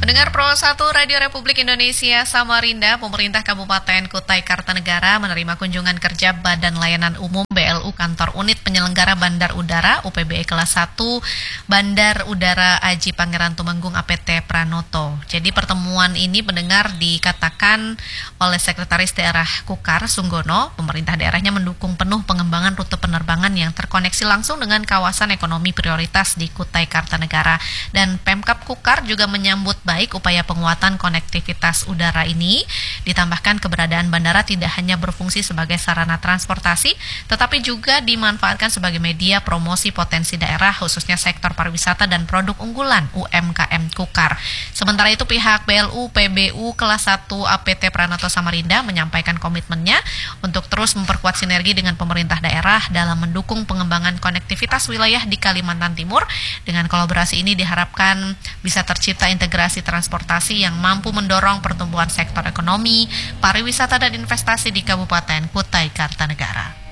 Pendengar Pro 1 Radio Republik Indonesia Samarinda, pemerintah Kabupaten Kutai Kartanegara menerima kunjungan kerja Badan Layanan Umum BLU Kantor Unit Penyelenggara Bandar Udara UPBE kelas 1 Bandar Udara Aji Pangeran Tumenggung APT Pranoto. Jadi pertemuan ini pendengar dikatakan oleh Sekretaris Daerah Kukar Sunggono, pemerintah daerahnya mendukung penuh pengembangan rute penerbangan yang terkoneksi langsung dengan kawasan ekonomi prioritas di Kutai Kartanegara, dan Pemkab Kukar juga menyambut baik upaya penguatan konektivitas udara ini. Ditambahkan keberadaan bandara tidak hanya berfungsi sebagai sarana transportasi, tetapi juga dimanfaatkan sebagai media promosi potensi daerah, khususnya sektor pariwisata dan produk unggulan UMKM Kukar. Sementara itu pihak BLU PBU kelas 1 APT Pranoto Samarinda menyampaikan komitmennya untuk terus memperkuat sinergi dengan pemerintah daerah dalam mendukung pengembangan konektivitas wilayah di Kalimantan Timur. Dengan kolaborasi ini diharapkan bisa tercipta integrasi transportasi yang mampu mendorong pertumbuhan sektor ekonomi, pariwisata dan investasi di Kabupaten Kutai Kartanegara.